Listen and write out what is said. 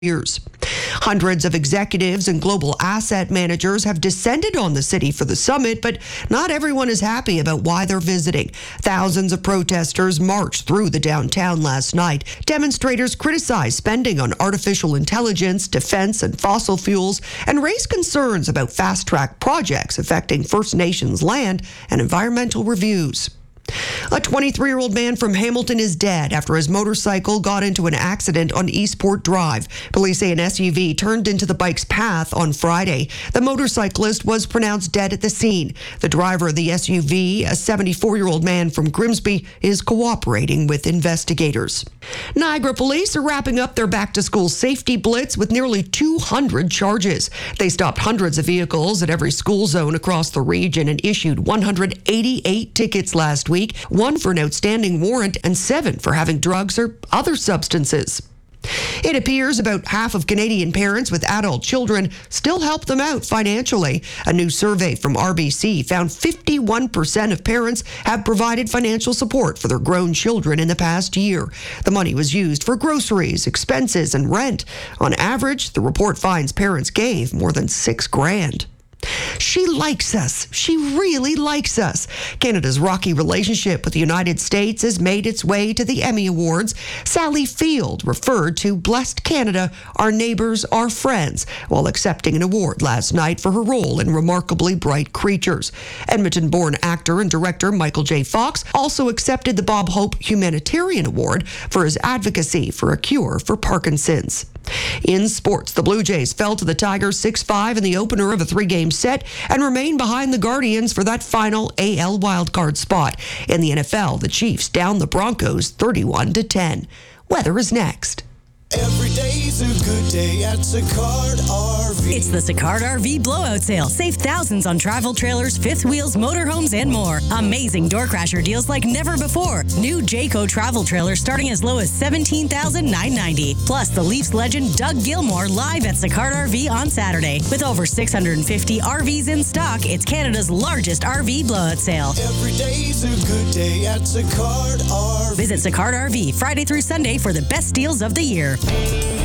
years. Hundreds of executives and global asset managers have descended on the city for the summit, but not everyone is happy about why they're visiting. Thousands of protesters marched through the downtown last night. Demonstrators criticized spending on artificial intelligence, defense, and fossil fuels, and raised concerns about fast-track projects affecting First Nations land and environmental reviews. A 23-year-old man from Hamilton is dead after his motorcycle got into an accident on Eastport Drive. Police say an SUV turned into the bike's path on Friday. The motorcyclist was pronounced dead at the scene. The driver of the SUV, a 74-year-old man from Grimsby, is cooperating with investigators. Niagara police are wrapping up their back-to-school safety blitz with nearly 200 charges. They stopped hundreds of vehicles at every school zone across the region and issued 188 tickets last week, one for an outstanding warrant and 7 for having drugs or other substances. It appears about half of Canadian parents with adult children still help them out financially. A new survey from RBC found 51% of parents have provided financial support for their grown children in the past year. The money was used for groceries, expenses, and rent. On average, the report finds parents gave more than $6,000. She likes us. She really likes us. Canada's rocky relationship with the United States has made its way to the Emmy Awards. Sally Field referred to Blessed Canada, Our Neighbours, Our Friends, while accepting an award last night for her role in Remarkably Bright Creatures. Edmonton-born actor and director Michael J. Fox also accepted the Bob Hope Humanitarian Award for his advocacy for a cure for Parkinson's. In sports, the Blue Jays fell to the Tigers 6-5 in the opener of a 3-game set and remain behind the Guardians for that final AL wildcard spot. In the NFL, the Chiefs down the Broncos 31-10. Weather is next. Every day's a good day at Sicard RV. It's the Sicard RV blowout sale. Save thousands on travel trailers, fifth wheels, motorhomes, and more. Amazing door crasher deals like never before. New Jayco travel trailers starting as low as $17,990. Plus, the Leafs legend Doug Gilmour live at Sicard RV on Saturday. With over 650 RVs in stock, it's Canada's largest RV blowout sale. Every day's a good day at Sicard RV. Visit Sicard RV Friday through Sunday for the best deals of the year.